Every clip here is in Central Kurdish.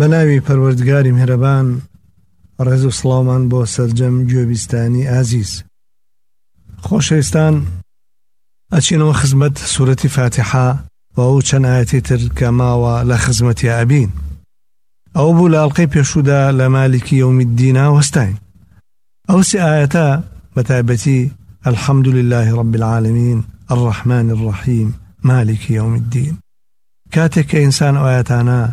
بەناوی پەروەردگاری میهرەبان، ڕێز و سڵاومان بۆ سەرجەم گوێبیستانی ئازیز. خۆشەویستان، ئەچینەوە خزمەت سوورەتی فاتحە و ئەو چەند ئاەتی تر کە ماوە لە خزمەتی ئەبین. ئەو بوو لە ئەڵقەی پێشوودا لە مالکی یەومیددینە وەستاین. ئەو سێ ئاەتە بەتایبەتی الحەمد لله رب العالمین الرحمن الرحیم مالکی یەومیددین. کاتێک کە ئینسان ئەو ئاەتانە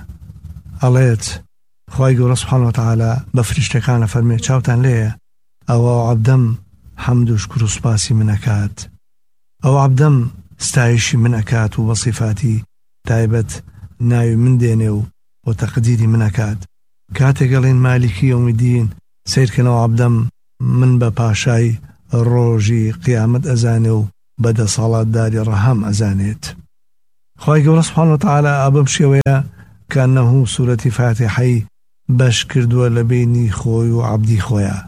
ئەڵێت خوای گەورە سوبحانه وتعالى بە فریشتەکانە فەرمێ چاوتان لێیە ئەوە عەبدەم حەمد و شکر و سوپاسی من ئەکات، ئەو عەبدەم ستایشی من ئەکات و بە صیفاتی تایبەت ناوی من دێنێ و تەقدیری من ئەکات. کاتێک گەڵێن مالکی یەومیددین سیرکەنەوە عەبدەم من بە پاشای ڕۆژی قیامەت ئەزانێ و بەدەسەڵاتداری ڕەهام ئەزانێت. خوای گەورە سوبحانه وتعالى ئەبەم شێوەیە کەنەهوو سوورەتی فاتحەی بەش کردووە لە بینی خۆی و عەبدی خۆیە.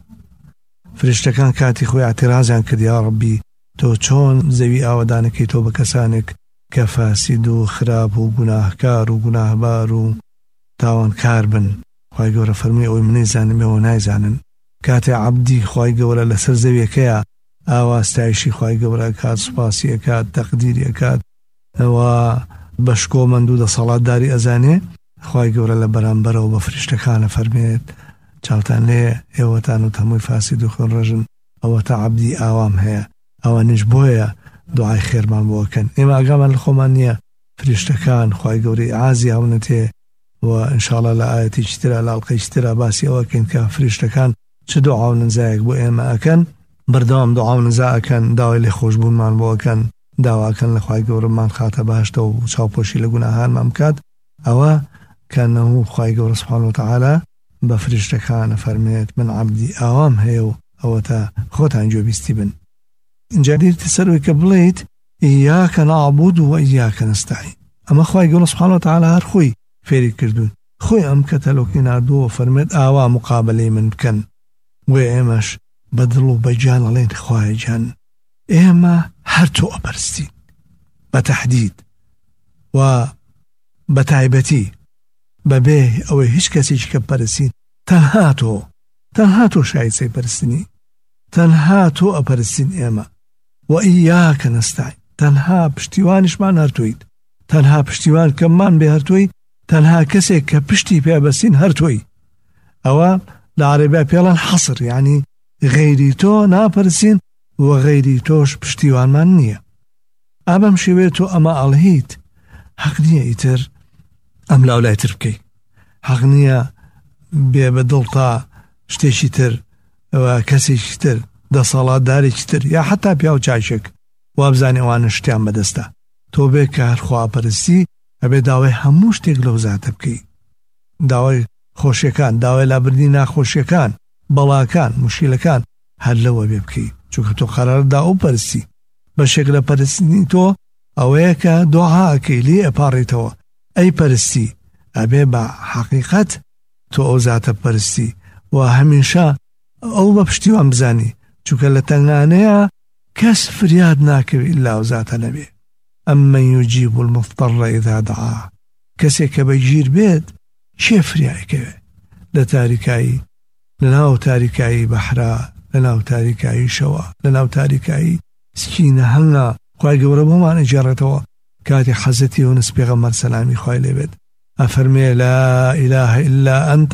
فریشتەکان کاتی خۆی اعترازیان کرد، یا ڕەبی تۆ چۆن زەوی ئاوەدانەکەی تۆ بە کەسانێک کە فاسید و خراپ و گوناهکار و گوناهبار و تاوانکار بن. خوای گەورە فەرمووی ئەوەی منەی زانم ئێوە نایزانن. کاتێ عەبدی خوای گەورە لەسەر زەویەکەیە ئاوا ستایشی خوای گەورە ئەکات، سوپاسی ئەکات، تەقدیری ئەکات، ئەوە بەشکۆمەند و دەسەڵاتداری ئەزانێ. خوای گەورە لە بەرامبەرەوە بە فریشتەکانە فەرمێت چاوتان لێیە ئێوەتان و هەمووی فاسید و خوێنڕەژن، ئەوە تا عەبدی ئاوام هەیە، ئەوانش بۆیە دوعای خێرمان بۆکەن. ئێمە ئاگامان لە خۆمان نییە فریشتەکان خوای گەورەی عازی هەونەتێ و ئینشاڵڵا لە ئاەتی چترا لە ئەڵقەی چترا باسی ئەوەکەین کە فریشتەکان چ دوعا و نزایەک بۆ ئێمە ئەکەن، بەردەوام دوعا و نزا ئەکەن، داوای لێخۆشبوونمان بۆ ئەکەن، داواکەن لە خوای گەورەمان خاتە باشتە و چاوپۆشی لە گوناهانمان بکات. ئەوە کەنەهوو خوای گەورە سوبحانه وتعالى بە فریشتەکانە فەرمێت من عەبدی ئاوام هەیە و ئەوە تا خۆتان گوێبیستی بن. اینجا دیرتە سەرەوەی کە بڵێیت ئیاکە نەعبود و ئیاکە نەستەعین. ئەمە خوای گەورە سوبحانه وتعالى هەر خۆی فێری کردوون، خۆی ئەم کەتەلۆکی ناردووە فەرمێت ئاوا مقابلەی من بکەن. وێ ئێمەش بەدڵ و بەجان ئەڵێن خوای جان ئێمە هەر تۆ ئەپەرستین بە تەحدید و بە تایبەتی بەبێ ئەوەی هیچ کەسێکی کە پەرستین، تەنها تۆ شایستەی پەرستنی، تەنها تۆ ئەپەرستین ئێمە. و ئیاکە نەستەعین، تەنها پشتیوانیشمان هەر تۆیت، تەنها پشتیوان کەممان بێ هەر تۆی، تەنها کەسێک کە پشتی پێبەستین هەر تۆی. ئەوە لە عەرەبیا پێڵەن حەصر، یعنی غەیری تۆ ناپەرستین و غەیری تۆش پشتیوانمان نییە. ئابەم شێوێت تۆ ئەمە ئەڵهیت، حەق نییە ئیتر ئەم لاولای تر بکەی، حەق نییە بێ بەدڵ تا شتێکی تر و کەسێکی تر دەسەڵاتدارێکی تر یا حتا پیا و چاچێک وابزانێ ئەوانە شتیان بەدەستە. تۆ بێ کە هەر خواپەرستی ئەبێ داوای هەموو شتێک لەو زاتە بکەی، داوای خۆشیەکان، داوای لابردنی ناخۆشیەکان، بەڵاکان، موشکیلەکان هەر لەوە بێ بکەی، چونکە تۆ قەراردا ئەو پەرستی. بەشێک لە پەرستنی تۆ ئەوەیە کە دوعاکەی لێ ئەپاڕێتەوە. ئەی پەرستی ئەبێ بە حەقیقەت تۆ ئەو زاتە پەرستی و هەمیشە ئەو بە پشتیوان بزانی، چونکە لە تەنگانەیە کەس فریاد ناکەوێت ئیلا ئەو زاتە نەبێ. ئەممەن یوجیب المضطر ئیذا دعاه، کەسێک کە بەگیر بێت چێ فریایکەوێ لە تاریکایی، لەناو تاریکایی بەحرا، لەناو تاریکایی شەوە، لەناو تاریکایی سکینە هەنگا. خوای گەورە بۆمان ئەجێڕێتەوە کاتی حەزەتی یونس پێغەمبەر سەلامی خوای لێبێت ئەفەرمێ لا إله إلا أنت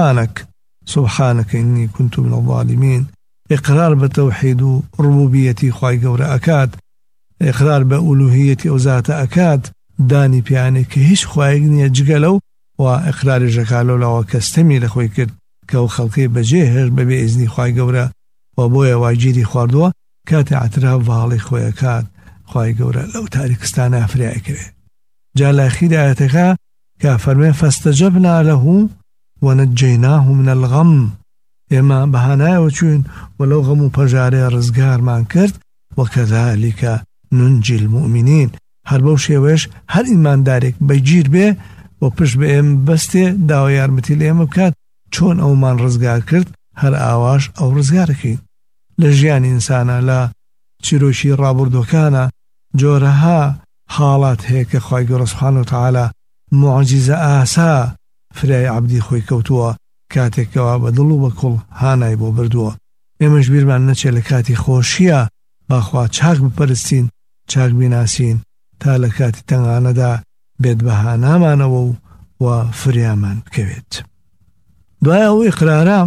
سبحانك إني كنت من الظالمين. إقرار بتوحيد ربوبيتي خوای گەورە ئەکات، إقرار بألوهيتي أو ذات أكاد داني بيعني كهيش خوایگ نییە جگە لەو، و إقراری ژەکالۆ لەوە کەستەمی لە خۆی کرد کە ئەو خەڵقی بەجێهێش بەبێ ئیزنی خوای گەورە و بۆیە واگیری خواردووە. کاتێ اعتراف بە هەڵی خۆی ئەکات، خوای گەورە لەو تاریکستانە فریایکەوێ. جا لە ئەخیری ئاەتەکە کە فەرمێ فاستجبنا له ونجيناه من الغم، ئێمە بەهانایەوە چوین و لەو غەم و پەژارەیە ڕزگارمان کرد. وكذلك ننجي المؤمنين، هەر بەو شێوەیەش هەر ئیماندارێک بەگیر بێ و پشت بە ئێمە بەستێ داوای یارمەتی لە ئێمە بکات چۆن ئەومان ڕزگار کرد، هەر ئاواش ئەو ڕزگارەکەین. لە ژیانی ئینسانە لە چیرۆشی ڕابردوەکانە جۆرەها حاڵات هەیە کە خوای گەورە سوبحانه وتعالى معجزە ئاسا فرای عەبدی خۆی کەوتووە کاتێکەوە بە دڵ و بە کوڵ هانای بۆ بردووە. ئێمەش بیرمان نەچێت لە کاتی خۆشیە باخوا چاک بپەرستین، چاک بیناسین تا لە کاتی تەنگانەدا بێت بە هانامانەوە و فریامان بکەوێت. دوای ئەوەی قرارە،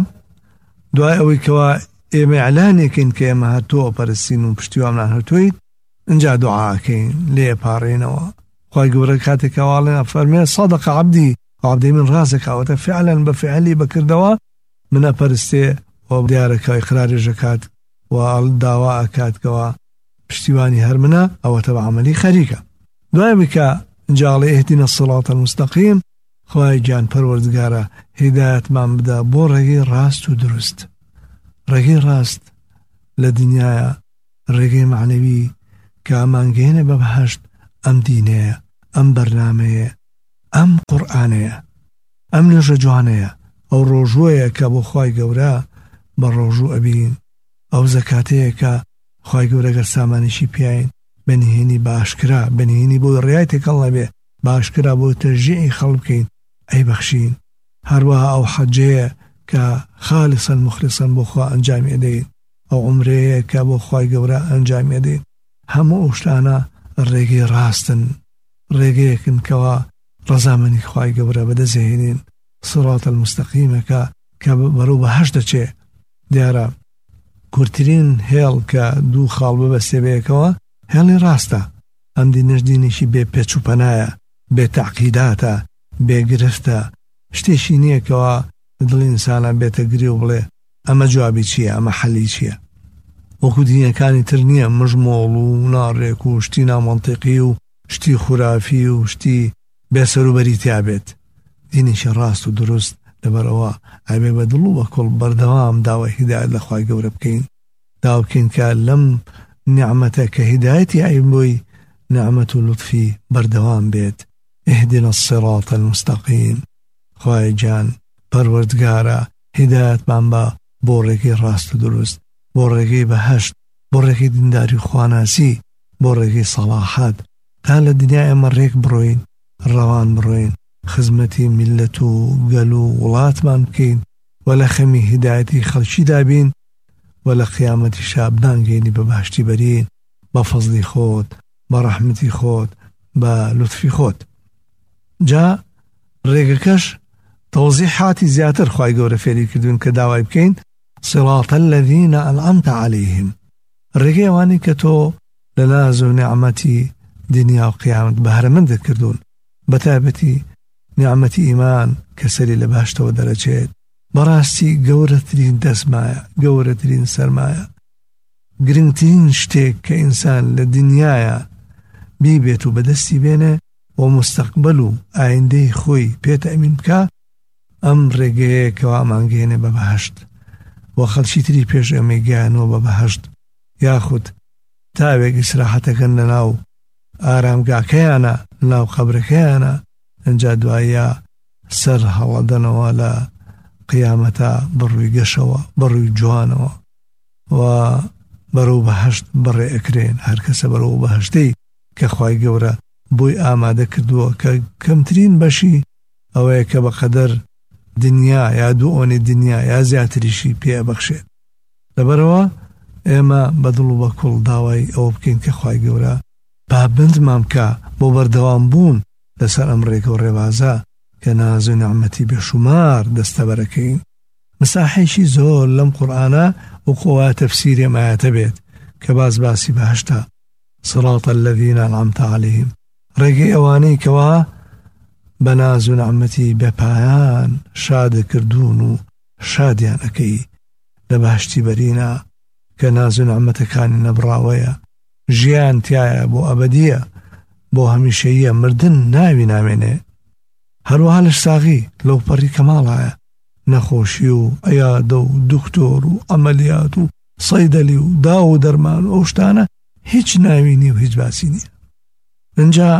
دوای ئەوەی کەوا ئێمە ئەعلانێکین کە ئێمە هاتووە پەرستین و پشتیوانمان هەتوویت، اینجا دوعاکەین لێ پاڕێنەوە. خوای گەورە کاتێک ئەواڵێن فەرمێ صەدەق عەبدی، عەبدی من ڕاستەکەوەتە فعلەن بە فعلی بەکردەوە منە پەرستێ و دیارەکە ئیقراریش دەکات و داوا ئەکاتکەوە پشتیوانی هەر منە، ئەوەتە بە عەمەلی خەریکە. دوای بکە جاڵێ ئیهدینە الصراط المستەقیم، خوای گیان پەروەردگارە هیدایەتمان بدە بۆ ڕێگەی ڕاست و دروست. ڕێگەی ڕاست لە دنیاە، ڕێگەی معنەوی کە ئەمانگەێنە بە بەهەشت، ئەم دینەیە، ئەم بەرنامەیە، ئەم قورئانەیە، ئەم نوێژە جوانەیە، ئەو ڕۆژوەیە کە بۆ خوای گەورە بە ڕۆژوو ئەبین، ئەو زەکاتەیە کە خوای گەورە گەر سامانیشی پیاین بەنهێنی باشکرا، بەنهێنی بۆ ڕێای تێکەڵ نەبێ، باشکرا بۆ تەشجیعی خەڵک بکەین ئەی بەخشین. هەروەها ئەو حەجەیە کە خالصەن مخلصەن بۆ خوا ئەنجامی ئەدەین، ئەو عومرەیە کە بۆ خوای گەورە ئەنجامی ئەدەین. هەموو ئەو شتانە ڕێگەی ڕاستن، ڕێگەیەکن کەوا ڕەزامەندی خوای گەورە بەدەستهێنین. صراط المستەقیمەکە کە بەرەو بەهەشت دەچێ. دیارە کورتترین هێڵ کە دوو خاڵ ببەستێ بەیەکەوە هێڵی ڕاستە. ئەم دینەش دینێکی بێ پێچ و پەنایە، بێ تەعقیداتە، بێ گرفتە، شتێکی نییەکەوە دڵی ئینسانە بێتە گری و بڵێ ئەمە جوابی چییە، ئەمە حەلی چییە. وەکو دینەکانی تر نییە مژمۆڵ و ناڕێک و شتی نامەنتیقی و شتی خورافی و شتی بێسەروبەری تیابێت. دینێکی ڕاست و دروست لەبەرەوە ئەبێ بە دڵ و بە کۆڵ بەردەوام داوای هیدایەت لە خوای گەورە بکەین، داوا بکەین کە لەم نیعمەتە کە هیدایەتی ئەی بۆی نعمەت و لوتفی بەردەوام بێت. اهدنا الصراط المستقیم. خوای جان پەروەردگارە هیدایەتمان بە بۆ ڕێگەی ڕاست و دروست، بۆ ڕێگەی بەهەشت، بۆ ڕێگەی دینداری و خواناسی، بۆ ڕێگەی سەڵاحەت، تا لە دنیا ئێمە ڕێک بڕۆین، ڕەوان بڕۆین، خزمەتی میلەت و گەل و وڵاتمان بکەین و لە خەمی هیدایەتی خەڵکی دابین و لە قیامەتی شابدانگەینی بە باشتی بەرین بە فەزلی خۆت، بە ڕەحمەتی خۆت، بە لوتفی خۆت. جا ڕێگەکەش تەوزیحاتی زیاتر خوای گەورە فێری کردوون کە داوای بکەین صراط الذین ئەنعەمتە عەلەیهم، ڕێگەی ئەوانەی کە تۆ لە ناز و نیعمەتی دنیا و قیامەت بەهرەمەندت کردوون، بەتایبەتی نیعمەتی ئیمان کە سەری لە باشتەوە دەرەچێت. بەڕاستی گەورەترین دەسمایە، گەورەترین سەرمایە، گرنگترین شتێک کە ئینسان لە دنیاە بیبێت و بەدەستی بێنێ و مستەقبل و ئایندەی خۆی پێت ئەمین بکە، ئەم ڕێگەیە کەوا ئەمانگەێنێ بە بەهەشت و خەڵکی تری پێش ئەمەی گەیانەوە بە بەهەشت، یاخود تاوێک ئیسراحەتەکەن لە ناو ئارامگاکەیانە، لەناو قەبرەکەیانە، ئەنجا دوایە سەر هەڵەدەنەوە لە قیامەتە بڕووی گەشەوە، بڕووی جوانەوە و بەرەو بەهەشت بڕێ ئەکرێن. هەر کەسە بەرەو بەهەشتەی کە خوای گەورە بۆی ئامادە کردووە کە کەمترین بەشی ئەوەیە کە بەقەدەر دنیا یا دوو ئۆنی دنیا یا زیاتریشی پێ بەخشێت. لەبەرەوە ئێمە بەدڵ و بە کوڵ داوای ئەوە بکەین کە خوای گەورە پابندمان بکە بۆ بەردەوام بوون لەسەر ئەم ڕێگە و ڕێبازە کە ناز و نیعمەتی بێشومار دەستەبەرەکەین. مساحێکی زۆر لەم قورئانە و قووا تەفسیری ئەم ئایەتە بێت کە باسی بەهەشتە. صراط الذین ئەنعەمتە عەلەیهم، ڕێگەی ئەوانەی کەوا بە ناز و نیعمەتی بێپایان شادە کردوون و شادیان ئەکەی لە باشتی بەرینە کە ناز و نیعمەتەکانی نەبڕاوەیە، ژیان تایە بۆ ئەبەدیە، بۆ هەمیشەییە، مردن ناوی نامێنێ. هەروەها لەش ساغی لەو پەڕی کەماڵایە، نەخۆشی و ئەیادە و دوکتۆر و ئەمەلیات و سەیدەلی و داو و دەرمان و ئەو شتانە هیچ ناوی نیە و هیچ باسی نییە. ئەنجا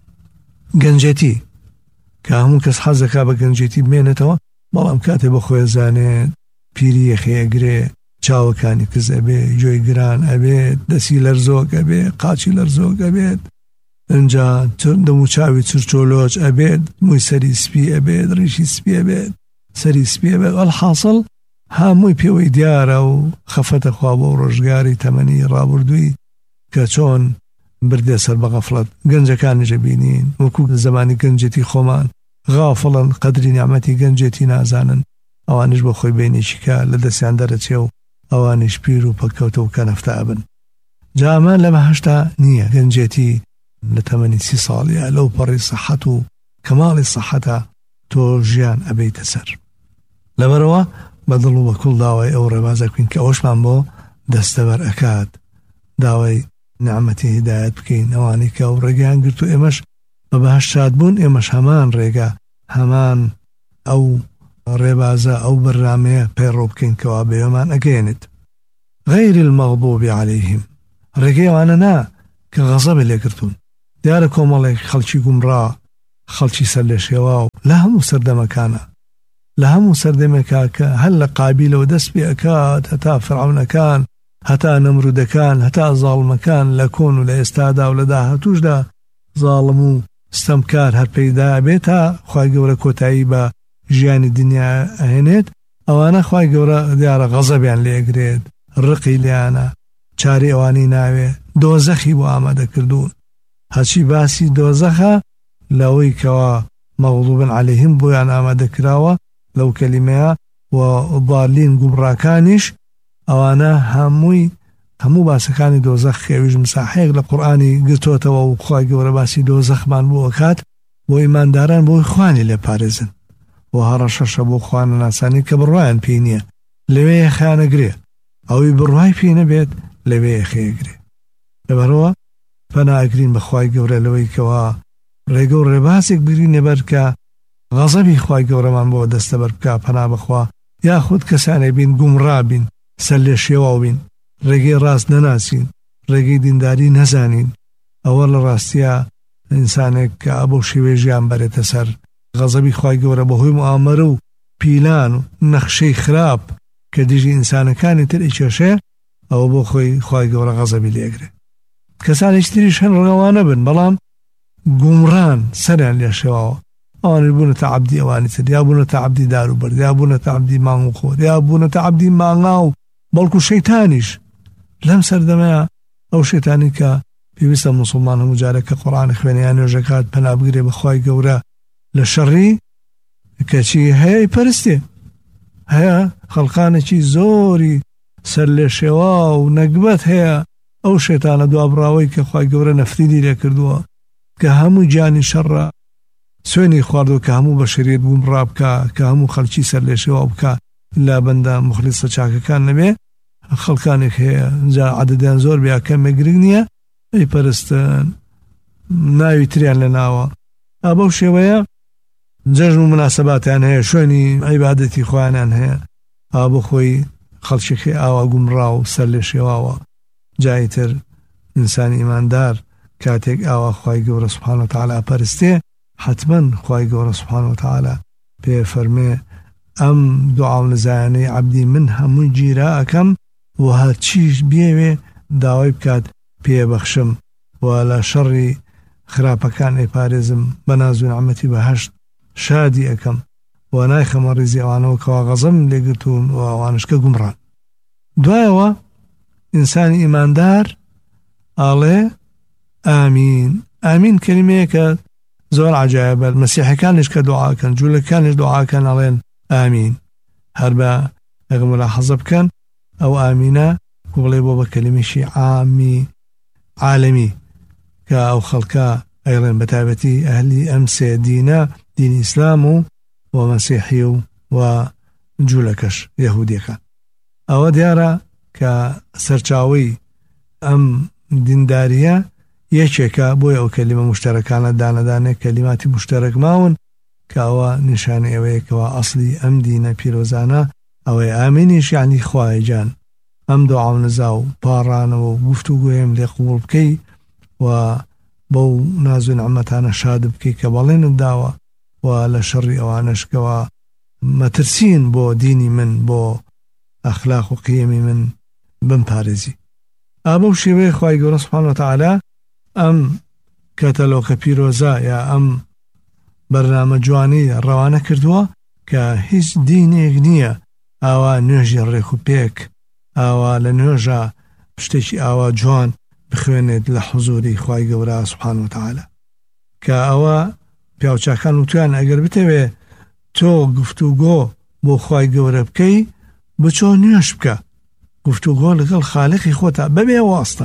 گەنجێتی کە هەموو کەس حەزەکا بە گەنجێتی بمێنێتەوە، بەڵام کاتێ بە خۆی زانێت پیری یەخەیەگرێ، چاوەکانی کز ئەبێ، جۆی گران ئەبێت، دەسی لەرزۆک ئەبێ، قاچی لەرزۆک ئەبێت، ئەنجا دەموچاوی چرچۆلۆچ ئەبێت مووی سەری سپی ئەبێت ڕیشی سپی ئەبێت سەری سپی ئەبێت الحاصل هەمووی پێوەی دیارە و خەفەتە خوا بۆ ڕۆژگاری تەمەنی ڕابردووی کە چۆن بردێ سەر بە غەفڵەت گەنجەکانیشە بینین وەکو زەمانی گەنجێتی خۆمان غافڵن قەدری نیعمەتی گەنجێتی نازانن ئەوانش بۆ خۆی بینێکی کە لە دەستیان دەرەچێ و ئەوانش پیر و پەکەوتە و کەنەفتە ئەبن جا ئەمە لە بەهەشتا نییە گەنجێتی لە تەمەنی 30 ساڵیە لەو پەڕی سەحەت و کەماڵی سەحەتە تۆ ژیان ئەبەیتە سەر لەبەرەوە بەدڵ و بەکوڵ داوای ئەو ڕێبازە بکەین کە ئەوشمان بۆ دەستەبەر ئەکات داوای نعمەتی هیدایەت بکەین ئەوانی کە ئەو ڕێگەیان گرت و ئێمەش بە بەهەشت شاد بوون ئێمەش هەمان ڕێگە هەمان ئەو ڕێبازە ئەو بەرنامەیە پەیڕۆ بکەین کەوا بێمان ئەگەێنێت غەیری المەغضوب عەلەیهیم ڕێگەی ئەوانە نا کە غەزەبە لێگرتوون دیارە کۆمەڵێک خەڵکی گومڕا خەڵکی سەر لە شێوا و لە هەموو سەردەمەکانە لە هەموو سەردەمێکا کە هەر لە قابیلەوە دەست پێ ئەکات هەتا فڕعونەکان هەتا نەمرودەکان هەتا زاڵمەکان لە کۆن و لە ئێستادا و لە داهاتووشدا زاڵم و ستەمکار هەر پەیدا بێت تا خوای گەورە کۆتایی بە ژیانی دنیا ئەهێنێت ئەوانە خوای گەورە دیارە غەزەبیان لێگرێت ڕقی لیانە چاری ئەوانی ناوێ دۆزەخی بۆ ئامادەکردوون هەچی باسی دۆزەخە لەوەی کەوا مەغضوبن عەلەیهیم بۆیان ئامادەکراوە لەو کەلیمەیە و ضالین گومڕاکانیش ئەوانە هەموو باسەکانی دۆزەخ خێویش مساحەیەک لە قورئانی گرتوتەوە و خوای گەورە باسی دۆزەخمان بۆ ئەکات بۆ ئیمانداران بۆی خوانی لێپارێزن و هەڕەشەشە بۆ خوانە ناسانی کە بڕوایان پێی نییە لەوەیە خیانەگرێ ئەوی بڕوای پێی نەبێت لەوەیە خێگرێ لەبەرەوە پەناگرین بە خوای گەورە لەوەی کەوا ڕێگە و ڕێباسێک بگرینێ بەر کە غەزەبی خوای گەورەمان بۆ دەستەبەر بکە پەنا بخوا یاخود کەسانێ بین گومڕا بین سەر لێ شێواو بین ڕێگەی ڕاست نەناسین ڕێگەی دینداری نەزانین ئەوە لە ڕاستیە ئینسانێک کە ئەبەو شێوەی ژیان بەرێتە سەر غەزەبی خوای گەورە بەهۆی موامەرە و پیلان و نەخشەی خراپ کە دژی ئینسانەکانی تر ئیکێشێ ئەوە بۆ خۆی خوای گەورە غەزەبی لێگرێ کەسانێکی تریش هەن ڕەوانە بن بەڵام گومڕان سەریان لێ شێواوە ئەوانی بوونەتە عەبدی ئەوانی تر یا بوونەتە عەبدی داروبەرد یا بوونەتە عەبدی مانگ و خۆر یا بوونەتە عەبدی مانگا و بەڵکو شەیتانیش لەم سەردەمەیە ئەو شەیتانی کە پێویستە موسڵمان هەموو جارە کە قورئان خوێنێ یان نوێژەکات پەنا بگرێ بە خوای گەورە لە شەڕی کەچی هەیە پەرستێ هەیە خەڵقانێکی زۆری سەر لێ شێوا و نەگبەت هەیە ئەو شەیتانە دوابڕاوەی کە خوای گەورە نەفرینی لێ کردووە کە هەموو جانی شەڕە سوێنی خواردو کە هەموو بەشەریەت گومڕا بکە کە هەموو خەڵکی سەر لێ شێوا بکە لا بەندە مخلیسە چاکەکان نەبێ خەڵکانێک هەیە جا عەدەدیان زۆر بیا کەمێ گرنگ نییە ئەی پەرستن ناوی تریان لە ناوە ئەبەو شێوەیە جەژن و مناسەباتیان هەیە شوێنی عیبادەتی خۆیانیان هەیە ئابۆ خۆی خەڵکێکی ئاوا گومڕا و سەر لێ شێواوە جای تر ئینسانی ئیماندار کاتێک ئاوا خوای گەورە سوبحانە وتەعالا پەرستێ حتمەن خوای گەورە سوبحانە وتەعالا پێ فەرمێ ئەم دوعا و نزایانەی عەبدی من هەمووی گیرا ئەکەم و هەرچیش بێوێ داوای بکات پێبەخشم و لە شەڕی خراپەکان ئەیپارێزم بە ناز و نعمەتی بەهەشت شادی ئەکەم و نایخەمە ڕیزی ئەوانەوە کەوا غەزەم لێگرتوون و ئەوانشکە گومڕان دوایەوە ئینسانی ئیماندار ئاڵێ ئامین ئامین کەلیمەیە کە زۆر عەجایبە مەسیحەکانیش کە دوعاکەن جوولەکانیش دوعاکەن ئەڵێن ئامین هەر بە ئەگەر ملاحەزە بکەن ئەو ئامینە بڵێ بۆ بە کەلیمەیەکی عامی عالەمی کە ئەو خەڵکە ئەیڵێن بەتایبەتی ئەهلی ئەم سێ دینە دینی ئیسلام و مەسیحی و جوولەکەش یەهودیەکان ئەوە دیارە کە سەرچاوەی ئەم دینداریە یەکێکە بۆی ئەو کەلیمە مشتەرەکانە دانەدانێک کەلیماتی مشتەرەک ماون کە ئەوە نیشانە ئەوەیەکەوە ئەسلی ئەم دینە پیرۆزانە ئەوەی ئامینیش یعنی خوای جان ئەم دوعا و نزا و پاڕانەوە و گفتوگویم لێ قبوڵ بکەی و بەو ناز و نعمەتانە شاد بکەی کە بەڵێنت داوە و لە شەڕی ئەوانشکەوە مەترسین بۆ دینی من بۆ ئەخلاق و قیەمی من بمپارێزی ئابە و شێوەیە خوای گەورە سوبحانە وتەعالا ئەم کەتەلۆکە پیرۆزە یا ئەم بەرنامە جوانی ڕەوانە کردووە کە هیچ دینێک نییە ئاوا نوێژی ڕێک و پێک ئاوا لە نوێژە شتێکی ئاوا جوان بخوێنێت لە حوزوری خوای گەورە سوبحانە و تەعالە کە ئەوە پیاوچاکان وتیان ئەگەر بتەوێ تۆ گفتوگۆ بۆ خوای گەورە بکەی بچۆ نوێژ بکە گفتوگۆ لەگەڵ خالقی خۆتە بەبێ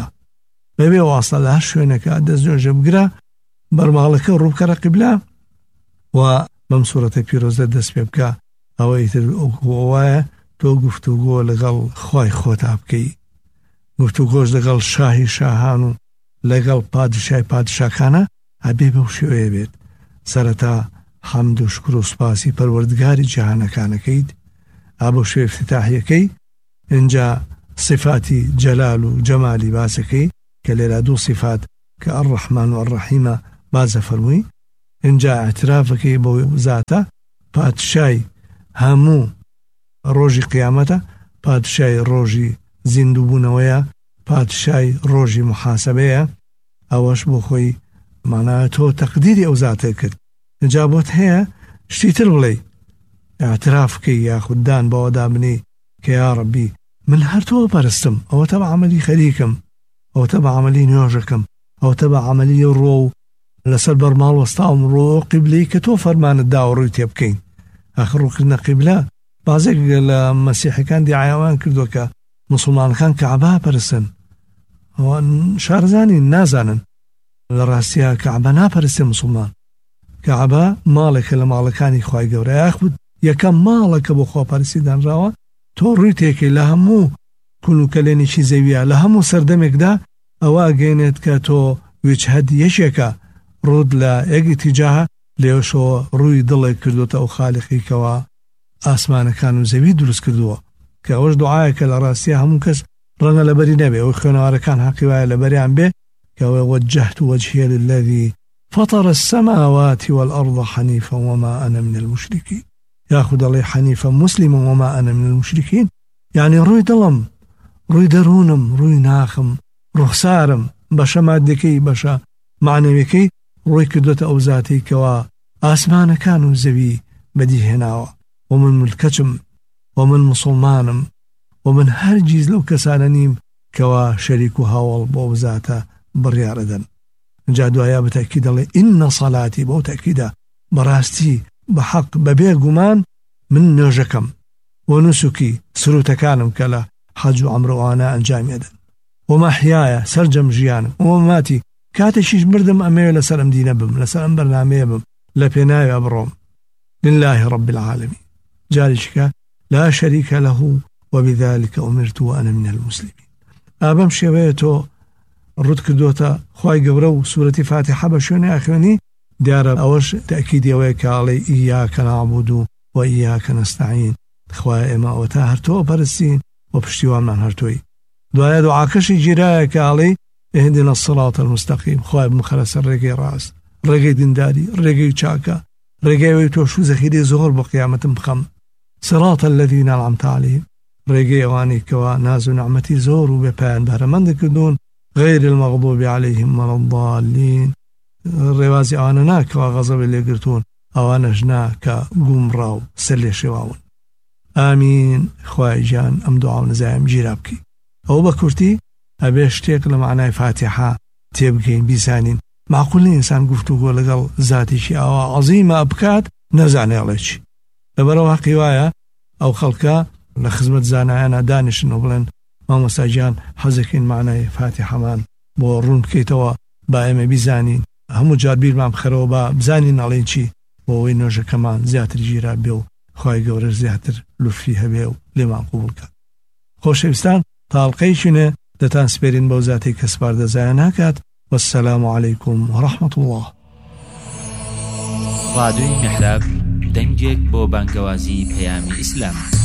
واسطە لە هەر شوێنەکە دەست نوێژە بگرە بەرماڵەکە ڕووبکەرە قیبلە و بەم سوورەتە پیرۆزە دەست پێ بکە ئەوەی تر وایە تۆ گفتوگۆ لەگەڵ خوای خۆتا بکەی گفتوگۆش لەگەڵ شاهی شاهان و لەگەڵ پادشای پادشاکانە هەبێ بەو شێوەیە بێت سەرەتا حەمد و شکر و سوپاسی پەروەردگاری جیهانەکانەکەیت ئابۆ شوێ افتتاحیەکەی اینجا صفاتی جەلال و جەمالی باسەکەی کە لێرە دوو صفات کە الرحمن و الرحیمە بازە فەرمووی اینجا اعترافەکەی بۆ زاتە پادشای هەموو ڕۆژی قیامەتە پادشای ڕۆژی زیندووبوونەوەیە پادشای ڕۆژی محاسبەیە ئەوەش بۆ خۆی مانایە تۆ تەقدیری ئەو زاتە کرد اینجا بۆت هەیە شتی تر بڵێ اعترافکەی یاخوددان بەوەدا بنی کە یا ڕەبی من هەر تۆ پەرستم ئەوەتە بە عەمەلی خەریکم ئەوەتە بە عەمەلی نوێژەکەم ئەوەتە بە عەمەلی ڕۆ و لەسەر بەرماڵ وەستاوم ڕۆ قیبلەی کە تۆ فەرمانت دا و ڕووی تێ بکەین ئاخر ڕووکردنە قیبلە بازێک لە مەسیحەکان دیعایەوان کردووە کە موسڵمانەکان کەعبە پەرستن شارزانی نازانن لە ڕاستیە کەعبە ناپەرستێ موسڵمان کەعبە ماڵێکە لە ماڵەکانی خوای گەورە یاخود یەکەم ماڵەکە بۆ خۆپەرستی دانراوە تۆ ڕووی تێکەی لە هەموو کولوکەلێنێکی زەویە لە هەموو سەردەمێکدا ئەوە گەێنێت کە تۆ وجهەد یەکێکە ڕوود لە یەکی تیجاهە لێوەشەوە ڕووی دڵێک کردوتە ئەو خالقی کەوە ئاسمانەکان و زەوی دروست کردووە کە ئەوەش دوعایەکە لە ڕاستیە هەموو کەس ڕەنگە لەبەری نەبێ ئەوەی خوێنەوارەکان حەقی وایە لەبەریان بێ کەوە وجهت وجهي للذي فطر السماوات والأرض حنيفا وما أنا من المشركين ياخذ الله حنيفا مسلما وما أنا من المشركين يعني روي دڵم ڕووی دەروونم ڕووی ناخم ڕوخسارم بەشە مادەکەی بەشە معنەویەکەی ڕووی کردوتە ئەو زاتەی کەوا ئاسمانەکان و زەوی بەدیهێناوە ومن ملکەچم ومن مسلمانم ومن هەرگیز لەو کەسانە نیم کەوا شەریک و هاوڵ بۆ زاتە بڕیارەدەن جا دوایە بەتەکید دەڵێ ئینە سەلاتی بۆ تەکیدە بەڕاستی بە حەق بەبێ گومان من نوێژەکەم و نوسوکی سروتەکانم کە لە حەج و عەمرەوانە ئەنجامێدەن ومەحیایە سەرجەم ژیانم ومەماتی کاتێکیش مردم ئەمەوێ لەسەر ئەم دینە بم لەسەر ئەم بەرنامەیە بم لە پێناوێ بڕۆم لله رب العالمين جارشکە لا شەریکە لەه وبذلك أمرت وأنا من المسلمين ئابەم شێوەیە تۆ ڕوت کردوتە خوای گەورە و سوورەتی فاتحە بە شوێنی ئاخوێنی دیارە ئەوەش تەکیدەوەیە کە ئاڵێ ئیاکە نەعبود و ئیاکە نەستەعین خوای ئێمە ئەوە تا هەر تۆ پەرستین و پشتیوانمان هەر تۆی دوایە دوعاکەشی گیرایە کە ئاڵێ اهدنا الصراط المستقيم خوای بمخەرە سەر ڕێگەی ڕاست ڕێگەی دینداری ڕێگەی چاکە ڕێگەی تۆ شو زەخیری زۆر بۆ قیامەتم بخەم صراط الذين أنعمت عليهم ڕێگەی ئەوانەی کەوا ناز و نعمەتی زۆر و بێپایان بەرەمەندە کردوون غير المغضوب عليهم ولا الضالين ڕێوازی ئەوانە ناکەوە غەزەبی لێگرتوون ئەوانەش نا کە گومڕا و سەر لێ شێواون ئامین خوای گیان ئەم دوعا و نزایم گیرا بکەی ئەو بە کورتی ئەبێ شتێک لە معنای فاتحە تێبگەین بیزانین معقول نیە ئینسان گفتوگۆ لەگەڵ زاتێکی ئەوە عەزیمە بکات نەزانێڵێ چی لەبەرەوە حەقی وایە ئەو خەڵکە لە خزمەت زانایانە دانیشن و بڵێن مامۆستا گیان حەزەکەین معنای فاتحەمان بۆ ڕوون بکەیتەوە با ئێمە بیزانین هەموو جار بیرمان بخەرەوە با بزانین ئەڵێن چی بۆ ئەوەی نوێژەکەمان زیاتر گیرا بێ و خوای گەورە زیاتر لوتفی هەبێ و لێمان قبوڵ کات خۆشەویستان تاڵقەی چینە دەتان سپێرین بەو زاتەی کە سپاردەزایە ناکات والسلام عليكم ورحمة الله رادیۆی میحراب دەنگێک بۆ بانگەوازی پەیامی ئیسلام